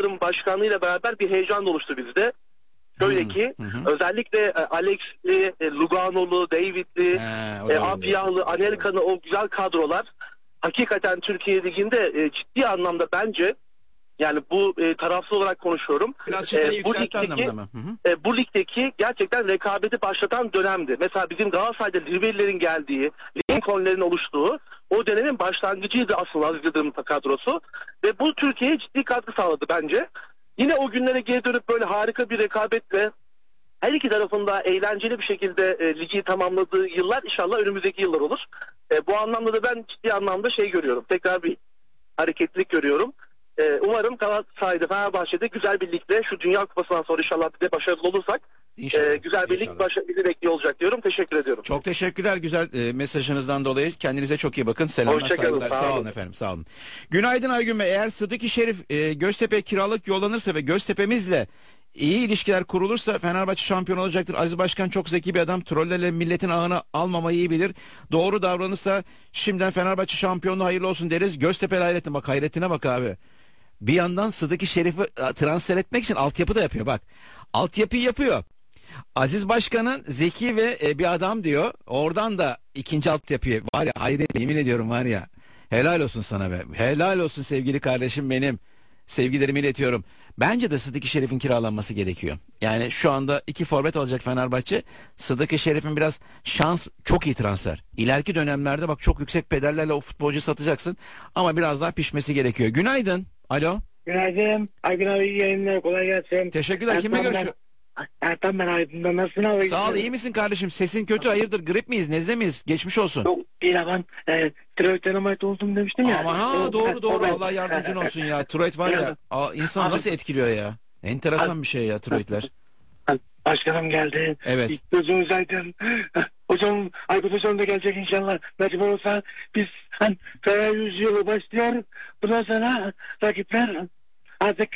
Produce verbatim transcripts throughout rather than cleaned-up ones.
Yıldırım başkanlığıyla beraber bir heyecan oluştu bizde. Şöyle ki hı hı. özellikle e, Alex'li, e, Lugano'lu, David'li, e, Apyahlı, Anelkan'ı o güzel kadrolar hakikaten Türkiye Ligi'nde e, ciddi anlamda bence, yani bu e, taraflı olarak konuşuyorum. Biraz çıtayı E, bu yükseltti ligdeki, anlamında mı? Hı hı. e, bu ligdeki gerçekten rekabeti başlatan dönemdi. Mesela bizim Galatasaray'da Ribery'lerin geldiği, Lincoln'lerin oluştuğu o dönemin başlangıcıydı aslında Aziz Yıldırım'ın kadrosu. Ve bu Türkiye'ye ciddi katkı sağladı bence. Yine o günlere geri dönüp böyle harika bir rekabetle her iki tarafında eğlenceli bir şekilde e, ligi tamamladığı yıllar inşallah önümüzdeki yıllar olur. E, bu anlamda da ben ciddi anlamda şey görüyorum. Tekrar bir hareketlilik görüyorum. E, umarım Galatasaray'da, Fenerbahçe'de güzel bir ligle şu Dünya Kupası'ndan sonra inşallah bir de başarılı olursak e, güzel bir lig baş, bizi bekliyor olacak diyorum. Teşekkür ediyorum. Çok teşekkürler güzel e, mesajınızdan dolayı. Kendinize çok iyi bakın. Selamlar, Hoşçakalın, saygılar. sağ Sağ olun. olun efendim, sağ olun. Günaydın Aygün Bey. Eğer Sıdık-ı Şerif e, Göztepe kiralık yollanırsa ve Göztepe'mizle iyi ilişkiler kurulursa Fenerbahçe şampiyon olacaktır. Aziz Başkan çok zeki bir adam. Trollerle milletin ağını almamayı iyi bilir. Doğru davranırsa şimdiden Fenerbahçe şampiyonluğu hayırlı olsun deriz. Göztepe hayretine bak, hayretine bak abi. Bir yandan Sıdık-ı Şerif'i transfer etmek için altyapı da yapıyor bak. Altyapıyı yapıyor. Aziz Başkan'ın zeki ve e, bir adam diyor. Oradan da ikinci altyapıyı var ya, hayret, yemin ediyorum var ya. Helal olsun sana be. Helal olsun sevgili kardeşim benim. Sevgilerimi iletiyorum. Bence de Sıdık-ı Şerif'in kiralanması gerekiyor. Yani şu anda iki forvet alacak Fenerbahçe. Sıdık-ı Şerif'in biraz şans, çok iyi transfer. İleriki dönemlerde bak çok yüksek bedellerle o futbolcu satacaksın. Ama biraz daha pişmesi gerekiyor. Günaydın. Alo. Günaydın. Aygün abi iyi yayınlar. Kolay gelsin. Teşekkürler. Kimle görüşüyor? Ertan ben Aydın'da. Nasılsın abi? Sağ ol, iyi misin kardeşim? Sesin kötü, hayırdır? Grip miyiz? Nezle miyiz? Geçmiş olsun. Yok değil ben e, tiroid ameliyat oldum demiştim ya. Aman ha, E, doğru doğru. ben- Allah yardımcın olsun ya. Tiroid var ya. Aa, insan Abi- nasıl etkiliyor ya? Enteresan bir şey ya tiroidler. Başkanım geldi. Evet. İlk gözünüz aydın. Hocam, Aykut hocam da gelecek inşallah. Nasip olursa biz hani Fener yüzyılı başlıyor. Bundan sonra rakipler artık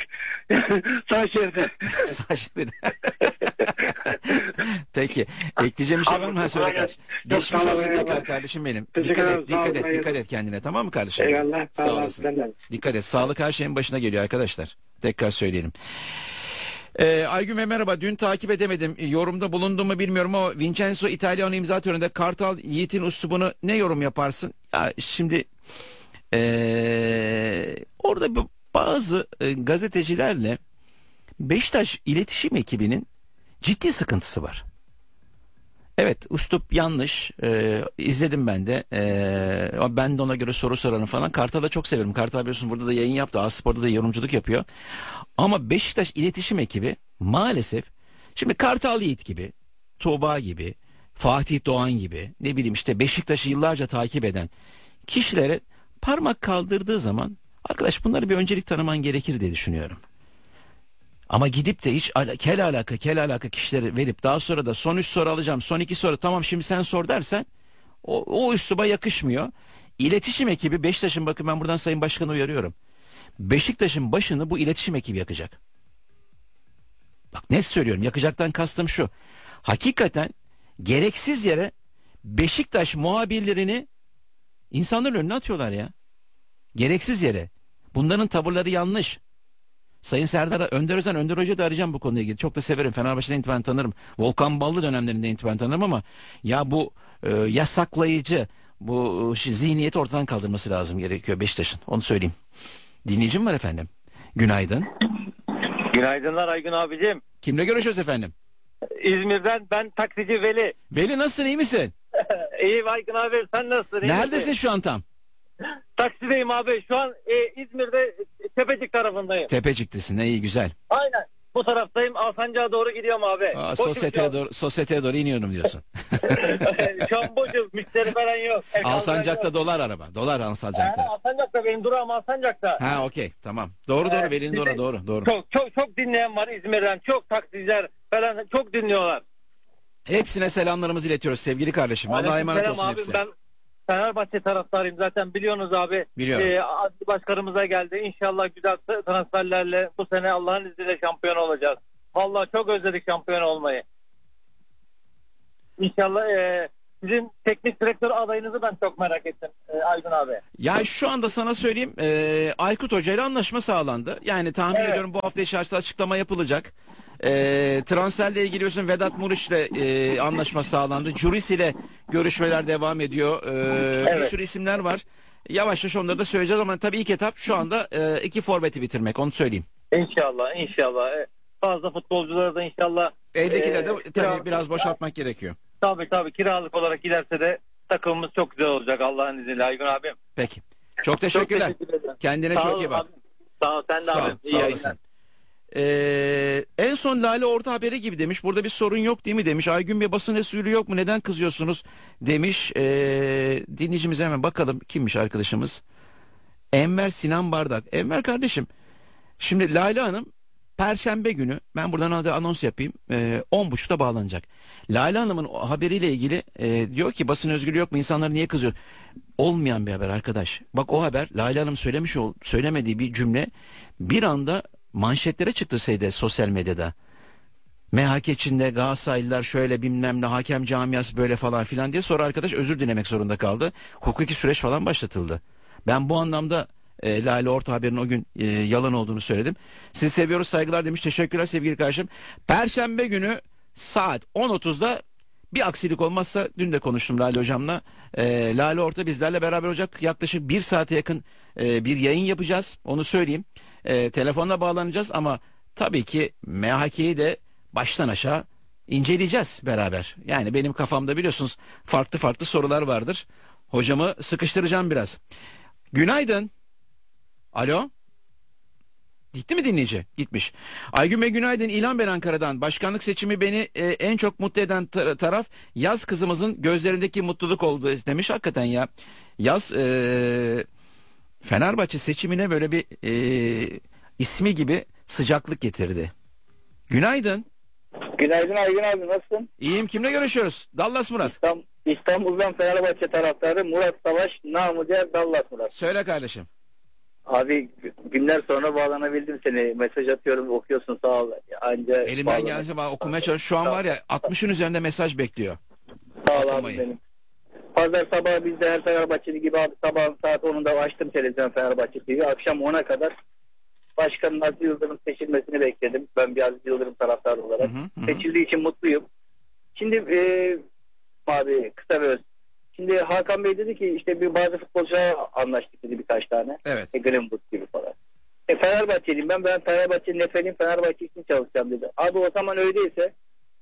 sağ şeride. Saçları. Peki. Ekleyeceğim bir şey var mı? Ha, söyle kardeşim. Geçmiş olsun tekrar kardeşim benim. Dikkat et, dikkat et, dikkat et kendine. Tamam mı kardeşim? Eyvallah. Sağ olasın. Dikkat et. Sağlık her şeyin başına geliyor arkadaşlar. Tekrar söyleyelim. Ee, Aygün Bey merhaba. Dün takip edemedim. Yorumda bulundum mu bilmiyorum ama Vincenzo İtalyan'ı imza töreninde Kartal Yiğit'in üslubunu ne yorum yaparsın? Ya şimdi ee, orada bu bazı e, gazetecilerle Beşiktaş iletişim ekibinin ciddi sıkıntısı var. Evet, üslup yanlış. Ee, izledim ben de. Ee, ben de ona göre soru sorarım falan. Kartal'ı çok severim. Kartal biliyorsun burada da yayın yaptı. A-Spor'da da yorumculuk yapıyor. Ama Beşiktaş iletişim ekibi maalesef şimdi Kartal Yiğit gibi, Tuğba gibi, Fatih Doğan gibi, ne bileyim işte Beşiktaş'ı yıllarca takip eden kişilere parmak kaldırdığı zaman arkadaş bunları bir öncelik tanıman gerekir diye düşünüyorum. Ama gidip de hiç ala, kel alaka kel alaka kişileri verip daha sonra da son üç soru alacağım, son iki soru tamam şimdi sen sor dersen o, o üsluba yakışmıyor. İletişim ekibi Beşiktaş'ın, bakın ben buradan Sayın Başkan'ı uyarıyorum. Beşiktaş'ın başını bu iletişim ekibi yakacak. Bak net söylüyorum, yakacaktan kastım şu. Hakikaten gereksiz yere Beşiktaş muhabirlerini insanların önüne atıyorlar ya. Gereksiz yere. Bunların tavırları yanlış. Sayın Serdar Önder Özen, Önder Hoca da arayacağım bu konuyla ilgili. Çok da severim. Fenerbahçe'den itibaren tanırım. Volkan Ballı dönemlerinde itibaren tanırım ama ya bu e, yasaklayıcı, bu e, zihniyeti ortadan kaldırması lazım gerekiyor Beşiktaş'ın. Onu söyleyeyim. Dinleyicim var efendim. Günaydın. Günaydınlar Aygün abicim. Kimle görüşüyoruz efendim? İzmir'den ben taksici Veli. Veli nasılsın, iyi misin? İyi Aygün abi, sen nasılsın? İyi Neredesin misin? şu an tam? Taksideyim abi. Şu an e, İzmir'de Tepecik tarafındayım. Tepecik'tesin, ne iyi güzel. Aynen. Bu taraftayım. Alsancak'a doğru gidiyorum abi. Aa, sosyeteye doğru, sosyeteye doğru iniyorum diyorsun. Şu an boşum. Müşteri falan yok. El Alsancak'ta yok. dolar araba. Dolar Alsancak'ta. Ha, Alsancak'ta benim durağım Alsancak'ta. Ha okey tamam. Doğru doğru Evet, Veli'nin doğru doğru doğru. Çok çok çok dinleyen var İzmir'den. Çok taksiciler falan çok dinliyorlar. Hepsine selamlarımızı iletiyoruz sevgili kardeşim. Allah'a emanet Aleykümselam olsun abi, hepsi. ben Fenerbahçe taraftarıyım zaten, biliyorsunuz abi. Biliyorum. Ee, Aziz Başkanımıza geldi. İnşallah güzel transferlerle bu sene Allah'ın izniyle şampiyon olacağız. Vallahi çok özledik şampiyon olmayı. İnşallah e, Sizin teknik direktör adayınızı ben çok merak ettim e, Aydın abi. Yani şu anda sana söyleyeyim, e, Aykut Hoca ile anlaşma sağlandı. Yani tahmin Evet. ediyorum bu hafta içerisinde açıklama yapılacak. E, transferle ilgili biliyorsun Vedat Muriç ile e, anlaşma sağlandı. Juris ile görüşmeler devam ediyor. E, Bir Evet. sürü isimler var. Yavaş yavaş onları da söyleyeceğiz ama tabii ilk etap şu anda e, iki forveti bitirmek, onu söyleyeyim. İnşallah inşallah. E, fazla futbolcuları da inşallah. Eldekileri de e, tabii kira- biraz boşaltmak gerekiyor. Tabii tabii kiralık olarak giderse de takımımız çok güzel olacak Allah'ın izniyle Aygün abim. Peki. Çok teşekkürler. Çok teşekkür ederim. Kendine Sağ çok ol iyi bak. abi. Sağ ol sen de Sağ ol, abi. İyi sağ yayınlar. olasın. Ee, en son Lale Orta haberi gibi demiş. Burada bir sorun yok değil mi demiş. Aygün Bey basın usulü yok mu? Neden kızıyorsunuz demiş. Ee, dinleyicimize hemen bakalım kimmiş arkadaşımız. Enver Sinan Bardak. Enver kardeşim. Şimdi Lale Hanım Perşembe günü, ben buradan hadi anons yapayım, e, on buçukta bağlanacak. Lale Hanım'ın o haberiyle ilgili e, diyor ki basın özgürlüğü yok mu, insanlar niye kızıyor? Olmayan bir haber arkadaş. Bak o haber Lale Hanım söylemiş ol, söylemediği bir cümle bir anda manşetlere çıktı şeyde, sosyal medyada. M H K içinde Galatasaraylılar şöyle bilmem ne, hakem camiası böyle falan filan diye, sonra arkadaş özür dilemek zorunda kaldı. Hukuki süreç falan başlatıldı. Ben bu anlamda e, Lale Orta haberinin o gün e, yalan olduğunu söyledim. Sizi seviyoruz, saygılar demiş. Teşekkürler sevgili kardeşim. Perşembe günü saat on otuzda bir aksilik olmazsa, dün de konuştum Lale hocamla. E, Lale Orta bizlerle beraber olacak. Yaklaşık bir saate yakın e, bir yayın yapacağız. Onu söyleyeyim. E, telefonla bağlanacağız ama tabii ki M H K'yi de baştan aşağı inceleyeceğiz beraber. Yani benim kafamda biliyorsunuz farklı farklı sorular vardır. Hocamı sıkıştıracağım biraz. Günaydın. Alo. Gitti mi dinleyici? Gitmiş. Aygün Bey günaydın. İlhan ben Ankara'dan. Başkanlık seçimi beni e, en çok mutlu eden tar- taraf yaz kızımızın gözlerindeki mutluluk oldu demiş. Hakikaten ya. Yaz e, Fenerbahçe seçimine böyle bir e, ismi gibi sıcaklık getirdi. Günaydın. Günaydın Aygün abi, nasılsın? İyiyim. Kimle görüşüyoruz? Dallas Murat. İstanbul, İstanbul'dan Fenerbahçe taraftarı Murat Savaş, namı diğer Dallas Murat. Söyle kardeşim. Abi günler sonra bağlanabildim seni. Mesaj atıyorum, okuyorsun, sağ ol. Anca Elimden bağlanabildim. gelince bana okumaya çalışıyorum. Şu an var ya altmışın üzerinde mesaj bekliyor. Sağ ol okumayı. abi benim. Pazar sabahı biz de her Fenerbahçeli gibi abi, sabah saat onunda açtım televizyon Fenerbahçe T V. Akşam ona kadar Başkanın Aziz Yıldırım seçilmesini bekledim. Ben bir Aziz Yıldırım taraftarı olarak. Hı hı, hı. Seçildiği için mutluyum. Şimdi e, abi kısa ve öz. Şimdi Hakan Bey dedi ki işte bir bazı futbolcularla anlaştık dedi, birkaç tane. Evet. E, Greenwood gibi falan. E, Fenerbahçeliyim ben. Ben Fenerbahçe'nin nefretliyim. Fenerbahçe için çalışacağım dedi. Abi o zaman öyleyse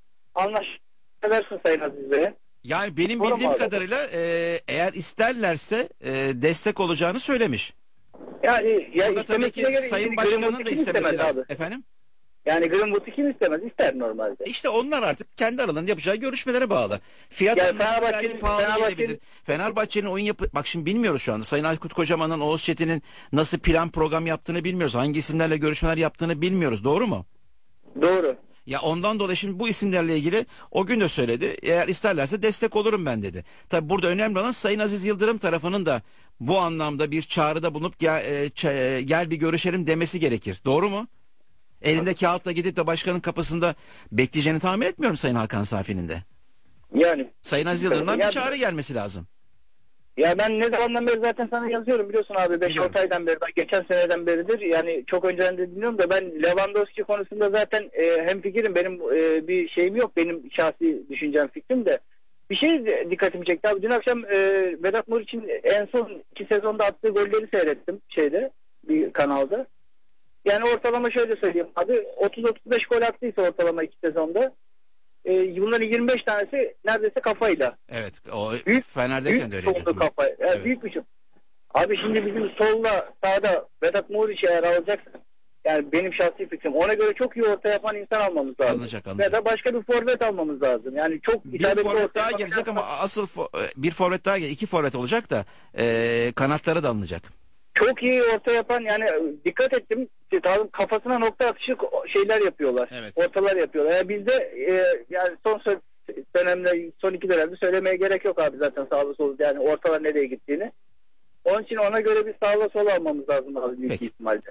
anlaşılır Sayın Aziz Bey'e. Yani benim Doğru bildiğim mu abi? kadarıyla e, eğer isterlerse e, destek olacağını söylemiş. Yani ya Burada tabii ki istemesine göre Sayın şimdi Başkan'ın Greenwood'u da kim istemesi istemez lazım. abi? Efendim? Yani Greenwood'u kim istemez? İster normalde. İşte onlar artık kendi aralarında yapacağı görüşmelere bağlı. Fiyat Yani anlamında Fenerbahçe'nin- belki pahalı Fenerbahçe'nin- gelebilir. Fenerbahçe'nin oyun yapı... Bak şimdi bilmiyoruz şu anda. Sayın Aykut Kocaman'ın, Oğuz Çetin'in nasıl plan program yaptığını bilmiyoruz. Hangi isimlerle görüşmeler yaptığını bilmiyoruz. Doğru mu? Doğru. Ya ondan dolayı şimdi bu isimlerle ilgili o gün de söyledi. Eğer isterlerse destek olurum ben dedi. Tabi burada önemli olan Sayın Aziz Yıldırım tarafının da bu anlamda bir çağrıda bulunup gel, e, ç- e, gel bir görüşelim demesi gerekir. Doğru mu? Elinde kağıtla gidip de başkanın kapısında bekleyeceğini tahmin etmiyorum Sayın Hakan Safi'nin de. Yani Sayın Aziz Yıldırım'dan bir Ya- çağrı gelmesi lazım. Ya ben ne zamandan beri zaten sana yazıyorum biliyorsun abi, beş Biliyorum. altı aydan beri, daha geçen seneden beridir, yani çok önceden de dinliyorum da ben Lewandowski konusunda zaten e, hemfikirim, benim e, bir şeyim yok, benim şahsi düşüncem, fikrim de bir şey de dikkatimi çekti abi. Dün akşam e, Vedat Muriç'in en son iki sezonda attığı golleri seyrettim şeyde, bir kanalda. Yani ortalama şöyle söyleyeyim abi, otuz otuz beş gol attıysa ortalama iki sezonda, e, bunların yirmi beş tanesi neredeyse kafayla. Evet. O Büyük- Fener'deyken de Büyük öyleydi. soldu kafa. Yani Evet. Büyük bir şey. Abi şimdi bizim solla sağda Vedat Muriç'i eğer alacaksak, yani benim şahsi fikrim, ona göre çok iyi orta yapan insan almamız lazım. Alınacak, alınacak. Ya da başka bir forvet almamız lazım. Yani çok Bir isabetli forvet orta daha yapan gelecek insan- ama asıl fo- bir forvet daha gelecek. İki forvet olacak da e, kanatları da alınacak. çok iyi orta yapan, yani dikkat ettim, işte, tamam, kafasına nokta atışı şeyler yapıyorlar. Evet. Ortalar yapıyorlar. Yani bizde e, yani son sö- dönemde, son iki dönemde söylemeye gerek yok abi zaten sağlı solu, yani ortalar nereye gittiğini. Onun için ona göre bir sağla sol almamız lazım abi büyük Peki. ihtimalle.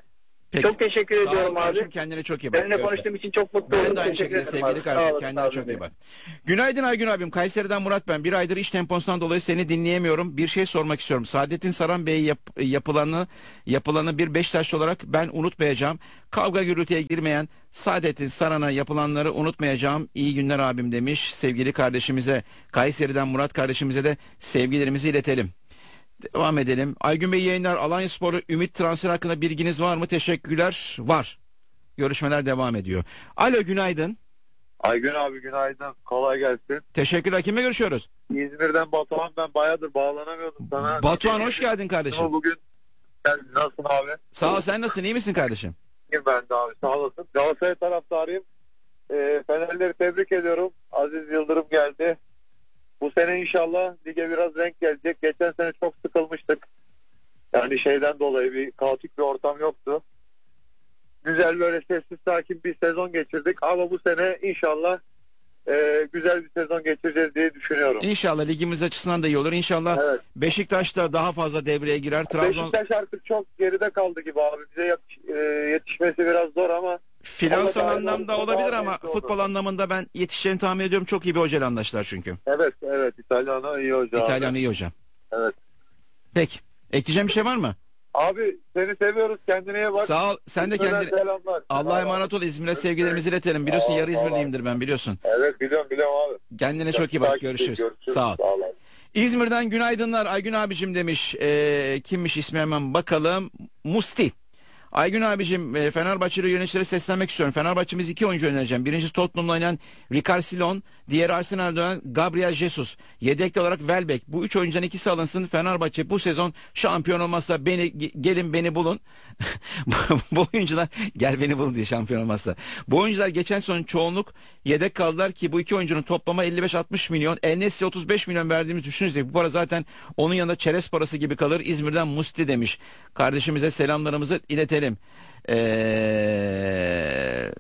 Peki. Çok teşekkür Sağ ol ediyorum kardeşim, abi. kendine çok iyi bak. Seninle Görüşürüz. konuştuğum için çok mutlu Ben oldum. de aynı Teşekkür şekilde ederim sevgili abi. Sağ kardeşim. olun, Kendine sağ olun çok iyi benim. bak. Günaydın Aygün abim. Kayseri'den Murat ben. Bir aydır iş temposundan dolayı seni dinleyemiyorum. Bir şey sormak istiyorum. Saadettin Saran Bey yap, yapılanı yapılanı bir Beşiktaşlı olarak ben unutmayacağım. Kavga gürültüye girmeyen Saadettin Saran'a yapılanları unutmayacağım. İyi günler abim demiş. Sevgili kardeşimize, Kayseri'den Murat kardeşimize de sevgilerimizi iletelim. Devam edelim. Aygün Bey yayınlar. Alanyaspor'u Ümit transfer hakkında bilginiz var mı? Teşekkürler. Var. Görüşmeler devam ediyor. Alo, günaydın. Aygün abi günaydın. Kolay gelsin. Teşekkürler. Kimle görüşüyoruz? İzmir'den Batuhan, ben bayağıdır bağlanamıyordum sana. Batuhan hoş geldin kardeşim. Ama bugün sen nasılsın abi? Sağ ol, sen nasılsın? İyi misin kardeşim? İyiyim ben de abi, sağ olasın. Galatasaray taraftarıyım. E, Fenerleri tebrik ediyorum. Aziz Yıldırım geldi. Bu sene inşallah lige biraz renk gelecek. Geçen sene çok sıkılmıştık. Yani şeyden dolayı bir kaotik bir ortam yoktu. Güzel böyle sessiz sakin bir sezon geçirdik. Ama bu sene inşallah e, güzel bir sezon geçireceğiz diye düşünüyorum. İnşallah ligimiz açısından da iyi olur. İnşallah Evet. Beşiktaş da daha fazla devreye girer. Trabzon Beşiktaş artık çok geride kaldı gibi abi. Bize yetiş- e, yetişmesi biraz zor ama finansal Allah anlamda Allah, olabilir Allah ama Allah. futbol anlamında ben yetişeceğini tahmin ediyorum. Çok iyi bir hocayla anlaştılar çünkü. evet evet İtalyan'a iyi hoca. İtalyan abi. iyi hocam. Evet. Peki. Ekleyeceğim bir şey var mı? Abi seni seviyoruz, kendine iyi bak. Sağ ol. Sen de İzmir'den kendine... selamlar. Allah'a emanet ol. İzmir'e sevgilerimizi iletelim. Biliyorsun Aa, yarı tamam. İzmirliyimdir ben, biliyorsun. Evet biliyorum biliyorum abi. Kendine çok iyi bak. Takip Görüşürüz. ediyoruz, Sağ ol. Sağ ol. İzmir'den günaydınlar. Aygün abicim demiş. Ee, kimmiş ismi hemen bakalım. Musti. Aygün abicim, e, Fenerbahçeli yöneticilere seslenmek istiyorum. Fenerbahçe'miz iki oyuncu önereceğim. Birincisi Tottenham'la oynayan Ricard Silon. Diğeri Arsenal'da oynayan Gabriel Jesus. Yedekli olarak Welbeck. Bu üç oyuncudan ikisi alınsın. Fenerbahçe bu sezon şampiyon olmazsa beni gelin beni bulun. Bu oyuncular gel beni bul diye şampiyon olmazsa. Bu oyuncular geçen sezon çoğunluk yedek kaldılar ki bu iki oyuncunun toplama elli beş altmış milyon. El Nesri otuz beş milyon verdiğimiz düşünürsek bu para zaten onun yanında çerez parası gibi kalır. İzmir'den Musti demiş. Kardeşimize selamlarımızı iletelim. Ee,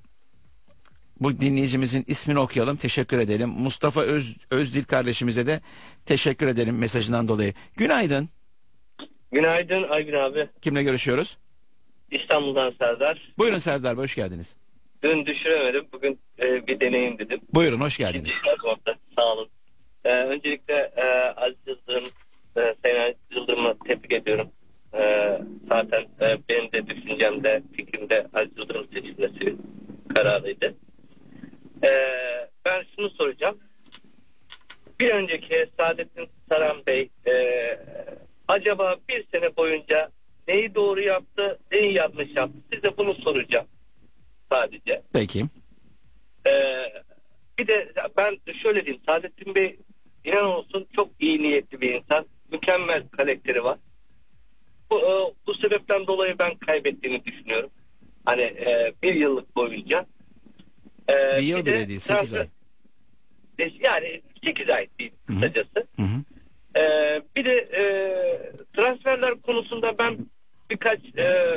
bu dinleyicimizin ismini okuyalım. Teşekkür edelim. Mustafa Öz, Özdil kardeşimize de teşekkür edelim mesajından dolayı. Günaydın. Günaydın Aygün abi. Kimle görüşüyoruz? İstanbul'dan Serdar. Buyurun Serdar Bey, hoş geldiniz. Dün düşüremedim. Bugün e, bir deneyim dedim. Buyurun, hoş geldiniz. Sağ olun. E, öncelikle e, Aziz Yıldırım, e, Sayın Aziz Yıldırım'ı tebrik ediyorum. E, zaten e, benim de düşüncemde, fikrimde Aziz Yıldırım seçilmesi kararıydı. E, ben şunu soracağım. Bir önceki Saadettin Saran Bey e, acaba bir sene boyunca neyi doğru yaptı, neyi yanlış yaptı? Size bunu soracağım sadece. Peki. Ee, bir de ben şöyle diyeyim, Saadettin Bey inan olsun çok iyi niyetli bir insan. Mükemmel karakteri var. Bu, e, bu sebepten dolayı ben kaybettiğini düşünüyorum. Hani e, bir yıllık boyunca. E, Bir yıl de bile değil, sekiz transfer- ay. E, Yani sekiz ay değil kısacası. Hı hı. Ee, bir de e, transferler konusunda ben birkaç e,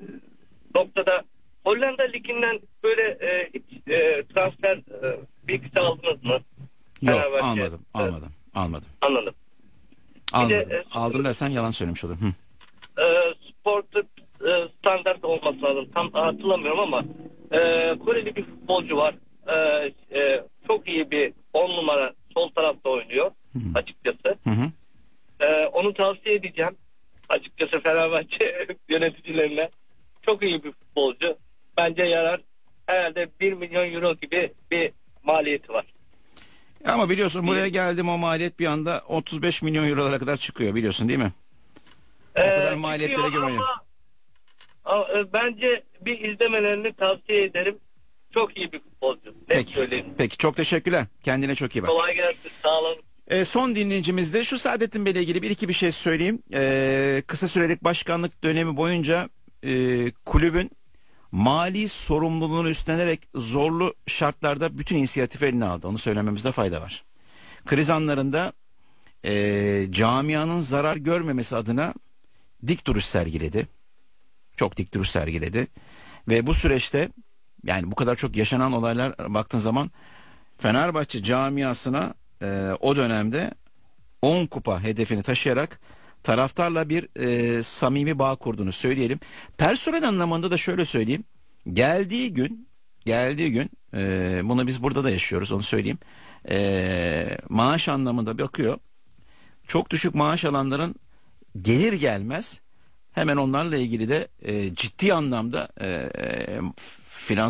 noktada Hollanda Ligi'nden böyle e, e, transfer e, bilgisi aldınız mı? Yok, Fenerbahçe. almadım, Evet, almadım, almadım. anladım. Almadım. de, e, Aldım dersen yalan söylemiş olurum. Hı. E, Sportu e, standart olması lazım. Tam hatırlamıyorum ama e, Koreli bir futbolcu var. E, e, çok iyi bir on numara sol tarafta oynuyor açıkçası. Hı hı. Ee, onu tavsiye edeceğim. Açıkçası Fenerbahçe yöneticilerine. Çok iyi bir futbolcu. Bence yarar. Herhalde bir milyon euro gibi bir maliyeti var. Ama biliyorsun buraya geldim, o maliyet bir anda otuz beş milyon eurolara kadar çıkıyor, biliyorsun değil mi? O kadar maliyetlere çıkıyor girmeyin. ama- ama, e, bence bir izlemelerini tavsiye ederim. Çok iyi bir futbolcu. Net Peki. söyleyeyim. Peki, çok teşekkürler. Kendine çok iyi bak. Kolay gelsin. Sağ olun. E, son dinleyicimiz de şu Saadettin Bey'le ilgili bir iki bir şey söyleyeyim. E, kısa sürelik başkanlık dönemi boyunca e, kulübün mali sorumluluğunu üstlenerek zorlu şartlarda bütün inisiyatifi eline aldı. Onu söylememizde fayda var. Kriz anlarında e, camianın zarar görmemesi adına dik duruş sergiledi. Çok dik duruş sergiledi. Ve bu süreçte, yani bu kadar çok yaşanan olaylar baktığın zaman Fenerbahçe camiasına e, o dönemde on kupa hedefini taşıyarak taraftarla bir e, samimi bağ kurduğunu söyleyelim. Personel anlamında da şöyle söyleyeyim. Geldiği gün, geldiği gün e, bunu biz burada da yaşıyoruz, onu söyleyeyim. E, maaş anlamında bakıyor. Çok düşük maaş alanların gelir gelmez hemen onlarla ilgili de e, ciddi anlamda e, finans